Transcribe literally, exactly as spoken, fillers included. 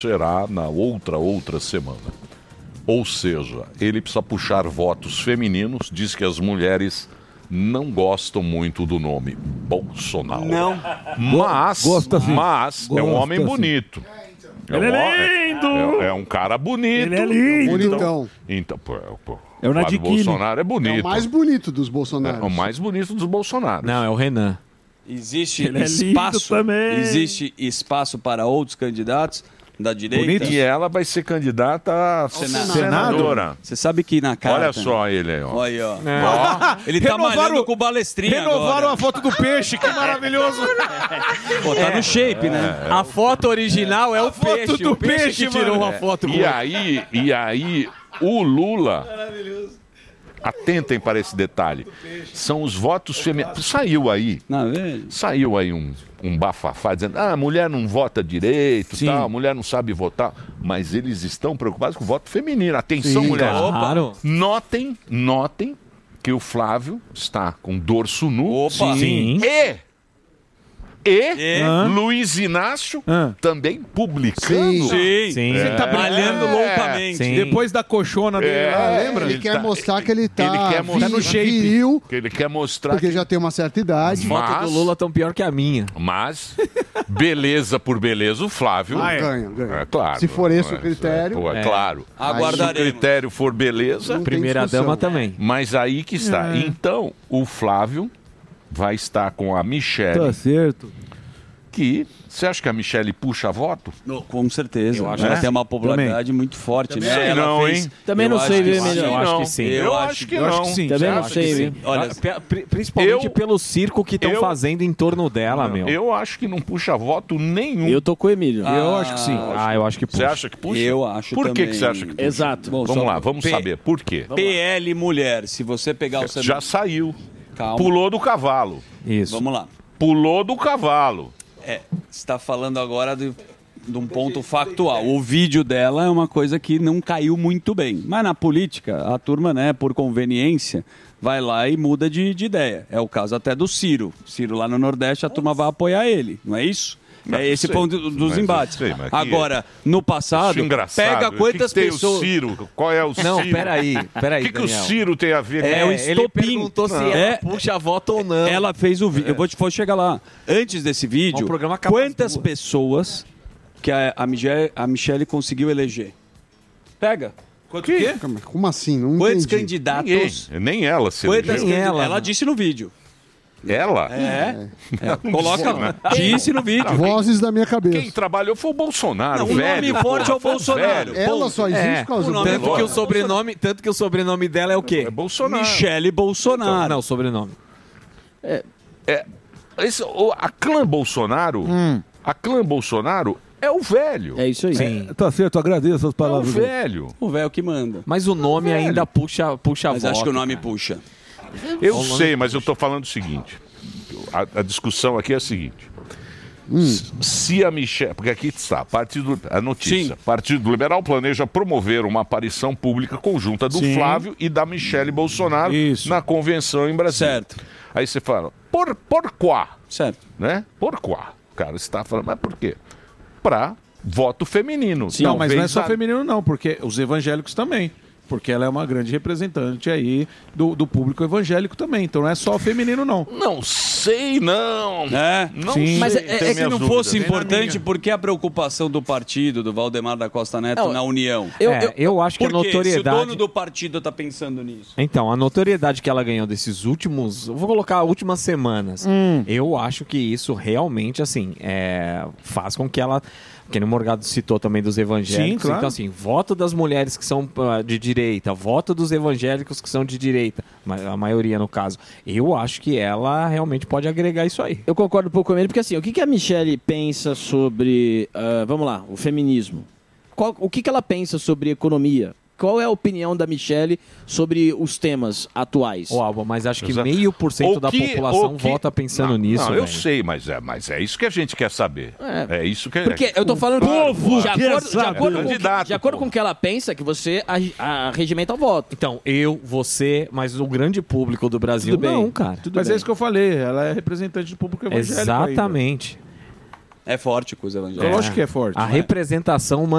será na outra, outra semana. Ou seja, ele precisa puxar votos femininos, diz que as mulheres não gostam muito do nome Bolsonaro. Não. Mas, Gosta sim. mas é um Gosta homem sim. bonito. É Ele um, é lindo! É, é um cara bonito. Ele é lindo. Bonitão. Então, pô, pô, É o Flávio Nadiquini. Bolsonaro é bonito. É o mais bonito dos Bolsonaros. É o mais bonito dos Bolsonaros. Não, é o Renan. Existe Ele é lindo espaço também. existe espaço para outros candidatos da direita? Bonito. E ela vai ser candidata a Senado. senadora. Você sabe que na carta... Olha só ele aí, ó. Olha aí, ó. É. Ó, ele tá Renovaram- malhando com o balestrinho Renovaram agora. a foto do peixe, que maravilhoso. Pô, tá no shape, né? A foto original é o foto peixe. do o peixe, peixe, que tirou mano. uma foto. E aí, e aí, o Lula... Atentem para esse detalhe. São os votos femininos. Saiu aí. Não, velho. Saiu aí um, um bafafá dizendo: ah, a mulher não vota direito, tal, a mulher não sabe votar. Mas eles estão preocupados com o voto feminino. Atenção, Sim, mulheres. claro. Notem, notem que o Flávio está com dorso nu. Opa. Sim. E, e, E? Luiz Inácio Hã? também publicando. Sim. Sim. Você tá malhando É. loucamente. Sim. Depois da coxona dele, É, lá, lembra? Ele, Ele quer tá- mostrar que ele tá, ele quer mostrar- vi- no shape. viril, Que ele quer mostrar porque que... já tem uma certa idade. As fotos Mas- do Lula tão pior que a minha. Mas, beleza por beleza, o Flávio... Ah, é. Ganha, ganha. É claro. Se for esse o É, critério. pô, é, É. claro. Se o Aguardaremos. critério for beleza, Não tem Primeira discussão. dama também. mas aí que está. É. Então, o Flávio vai estar com a Michelle, Tá certo. que... Você acha que a Michelle puxa voto? No- Com certeza. Eu acho ela que tem uma popularidade muito forte, né? Sei Ela não, fez- hein? Também Eu não acho sei, que viu, sim. melhor. Eu acho que sim. Eu, acho que eu acho não. que sim. Também Você não acha sei, que viu? sim? Olha, Ah, pri- Principalmente eu- pelo circo que estão eu- fazendo em torno dela, meu. Eu acho que não puxa voto nenhum. Eu tô com o Emílio. Eu acho que sim. Ah, eu acho que Você puxa. acha que puxa? eu acho Por que, também. que você acha que puxa? Exato. Bom, Vamos só lá, vamos P- saber. Por quê? P L mulher, se você pegar o seu... Já saiu. Calma, Pulou do cavalo. Isso. vamos lá. Pulou do cavalo. É, você está falando agora de, de um ponto factual. O vídeo dela é uma coisa que não caiu muito bem. Mas na política, a turma, né, por conveniência, vai lá e muda de, de ideia. É o caso até do Ciro. Ciro lá no Nordeste, a turma vai apoiar ele, não é isso? Não, É esse sei. ponto do- dos Mas eu embates. sei, mas que- Agora, no passado, Isso é engraçado. pega O que quantas que tem pessoas... o Ciro? Qual é o Não, Ciro? peraí, peraí, O que, que o Daniel. Ciro tem a ver? É, o ele estopim. perguntou se Não. ela É. puxa voto ou não. Ela fez o vídeo. Eu vou, te, vou chegar lá. Antes desse vídeo, O programa acaba quantas às duas. pessoas que a, a, Michelle, a Michelle conseguiu eleger? Pega. Quanto quê? Como assim? Não Quantos entendi. candidatos? Ninguém. Nem ela se Quantas elegeu. Nem candid- ela. ela disse no vídeo. Ela? É. É, Coloca. Disse no vídeo. Vozes da minha Quem cabeça. trabalhou foi o Bolsonaro, Não, o velho. nome forte é o Foi Bolsonaro. velho. Ela só existe É, por causa o do nome Tanto que, o Bolsonaro. sobrenome, tanto que o sobrenome dela é o quê? É Bolsonaro. Michele Bolsonaro. Não, o sobrenome. É, esse, o- a clã Bolsonaro, a clã Bolsonaro é o velho. É isso aí. Sim. Tá certo, agradeço as É o palavras. velho. O velho que manda. Mas o nome ainda puxa, puxa Mas voto. acho que o nome cara. puxa. Eu O nome sei, mas eu estou falando o seguinte. A, a discussão aqui é a seguinte. S- Se a Michelle... Porque aqui está, partido, a notícia. Sim. Partido Liberal planeja promover uma aparição pública conjunta do Sim. Flávio e da Michelle Bolsonaro Isso. na convenção em Brasília. Certo. Aí você fala, por, por quá? Certo. Né? Por quá? O cara está falando, mas por quê? Para voto feminino. Não, mas não é Talvez só a- feminino, não, porque os evangélicos também. Porque ela é uma grande representante aí do, do público evangélico também. Então não é só feminino, não. Não sei, não. É. Não Sim. sei. Mas é- tenho é que Se minhas não dúvidas. fosse importante, por que a preocupação do partido, do Valdemar da Costa Neto, Não, na União? Eu, É, eu, eu acho que a Por quê? Se o notoriedade... dono do partido está pensando nisso. Então, a notoriedade que ela ganhou desses últimos... Eu vou colocar últimas semanas. Hum. Eu acho que isso realmente, assim, é, faz com que ela... Que nem o Morgado citou também dos evangélicos. Sim, claro. Então, assim, voto das mulheres que são ah, de direita, voto dos evangélicos que são de direita, ma- a maioria no caso. Eu acho que ela realmente pode agregar isso aí. eu concordo um pouco com ele, porque assim, o que, que a Michelle pensa sobre, ah, vamos lá, o feminismo? Qual- o que, que ela pensa sobre economia? Qual é a opinião da Michelle sobre os temas atuais? Ô, Alba, mas acho que Exato. meio por cento O da que- população o que- vota pensando Não, nisso, Não, eu velho. sei, mas é, mas é isso que a gente quer saber. É. É, isso que Porque eu tô falando Claro, que, claro. de acordo, de saber. acordo, com, Candidato, que, de acordo pô. com o que ela pensa, que você a, a regimenta o voto. Então, eu, você, mas o grande público do Brasil, Tudo bem. não, cara. Tudo Mas bem. é isso que eu falei, ela é representante do público evangélico. Exatamente. É forte com os evangélicos. Eu acho que é forte. A representação